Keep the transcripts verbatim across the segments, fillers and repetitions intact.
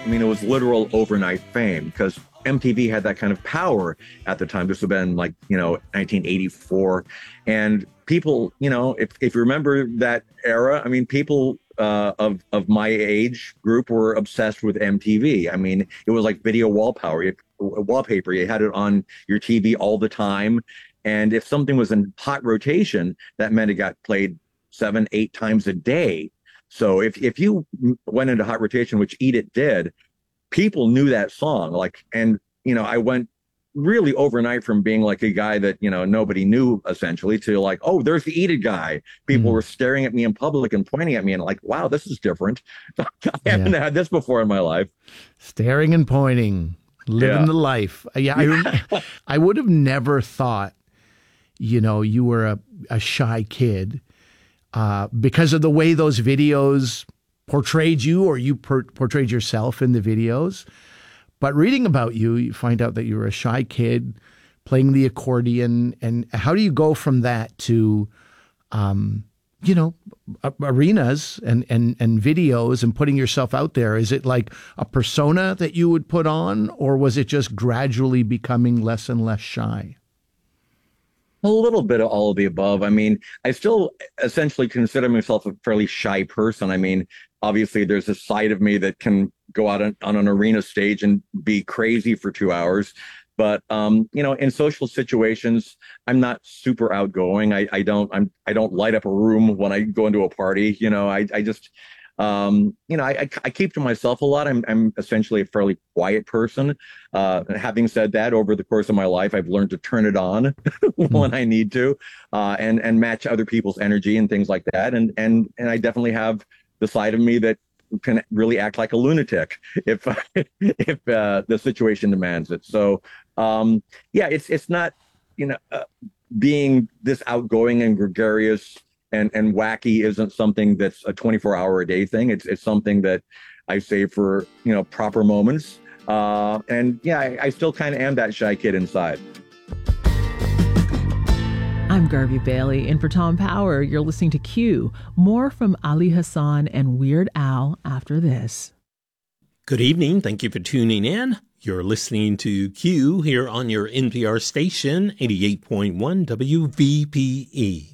I mean, it was literal overnight fame because M T V had that kind of power at the time. This would have been like, you know, nineteen eighty-four. And people, you know, if, if you remember that era, I mean, people uh, of, of my age group were obsessed with M T V. I mean, it was like video wallpaper. It, wallpaper. You had it on your T V all the time. And if something was in hot rotation, that meant it got played seven, eight times a day. So if, if you went into hot rotation, which Eat It did, people knew that song. Like, and, you know, I went really overnight from being like a guy that, you know, nobody knew essentially to like, oh, there's the Eat It guy. People mm. were staring at me in public and pointing at me and like, wow, this is different. I haven't yeah. had this before in my life. Staring and pointing, living yeah. the life. Yeah. I, I would have never thought, you know, you were a, a shy kid. Uh, because of the way those videos portrayed you or you per- portrayed yourself in the videos. But reading about you, you find out that you were a shy kid playing the accordion. And how do you go from that to, um, you know, arenas and, and, and videos and putting yourself out there? Is it like a persona that you would put on, or was it just gradually becoming less and less shy? A little bit of all of the above. I mean, I still essentially consider myself a fairly shy person. I mean, obviously there's a side of me that can go out on, on an arena stage and be crazy for two hours. But, um, you know, in social situations, I'm not super outgoing. I, I don't, I'm, I don't light up a room when I go into a party. You know, I, I just, um, you know, I, I keep to myself a lot. I'm, I'm essentially a fairly quiet person. Uh, having said that, over the course of my life, I've learned to turn it on when I need to, uh, and, and match other people's energy and things like that. And, and, and I definitely have the side of me that can really act like a lunatic if, if, uh, the situation demands it. So, um, yeah, it's, it's not, you know, uh, being this outgoing and gregarious and, and wacky isn't something that's a twenty-four hour a day thing. It's, it's something that I save for, you know, proper moments. Uh, and yeah, I, I still kind of am that shy kid inside. I'm Garvey Bailey, and for Tom Power, you're listening to Q. More from Ali Hassan and Weird Al after this. Good evening. Thank you for tuning in. You're listening to Q here on your N P R station, eighty-eight point one W V P E.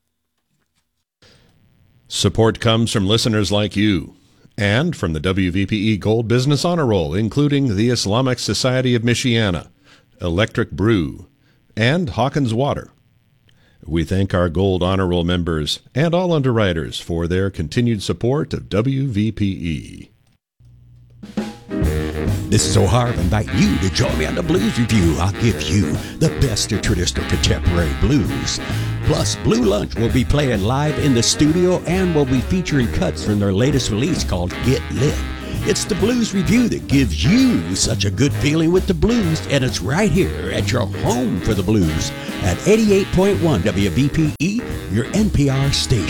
Support comes from listeners like you and from the W V P E Gold Business Honor Roll, including the Islamic Society of Michiana, Electric Brew, and Hawkins Water. We thank our Gold Honor Roll members and all underwriters for their continued support of W V P E. This is O'Hara inviting you to join me on the Blues Review. I'll give you the best of traditional contemporary blues. Plus, Blue Lunch will be playing live in the studio and will be featuring cuts from their latest release called Get Lit. It's the Blues Review that gives you such a good feeling with the blues, and it's right here at your home for the blues at eighty-eight point one W V P E, your N P R station.